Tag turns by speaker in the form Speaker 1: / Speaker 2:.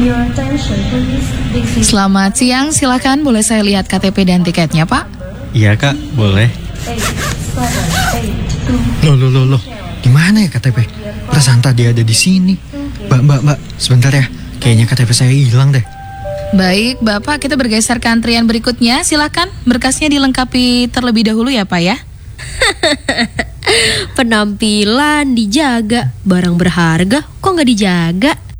Speaker 1: Selamat siang, silakan boleh saya lihat KTP dan tiketnya, Pak?
Speaker 2: Iya kak, boleh. Loh, gimana ya KTP? Perasaan tadi ada di sini. Mbak, sebentar ya. Kayaknya KTP saya hilang deh.
Speaker 1: Baik, Bapak, kita bergeser ke antrian berikutnya. Silakan, berkasnya dilengkapi terlebih dahulu ya, Pak ya.
Speaker 3: Penampilan dijaga, barang berharga kok nggak dijaga?